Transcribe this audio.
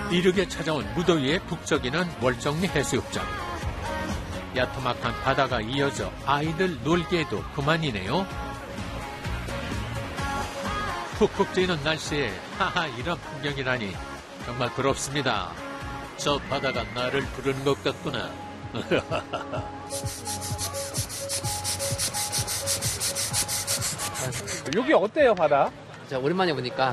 이르게 찾아온 무더위에 북적이는 월정리 해수욕장. 야트막한 바다가 이어져 아이들 놀기에도 그만이네요. 푹푹 찌는 날씨에 하하 이런 풍경이라니 정말 부럽습니다. 저 바다가 나를 부르는 것 같구나. 여기 어때요, 바다? 진짜 오랜만에 보니까